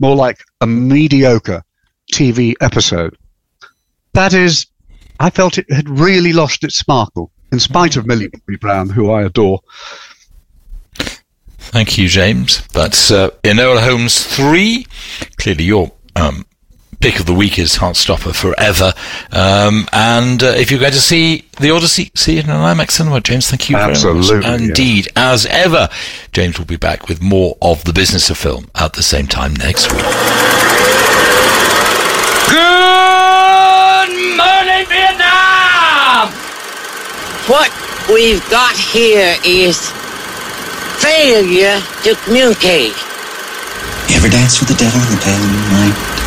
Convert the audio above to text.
more like a mediocre TV episode. That is, I felt it had really lost its sparkle, in spite of Millie Bobby Brown, who I adore. Thank you, James. That's Enola Holmes 3. Clearly your pick of the week is Heartstopper Forever. And if you're going to see The Odyssey, see it in an IMAX cinema. James, thank you very much. Absolutely. Indeed. Yeah. As ever, James will be back with more of The Business of Film at the same time next week. Good morning, Vietnam! What we've got here is failure to communicate. You ever dance with the devil in the pale moonlight?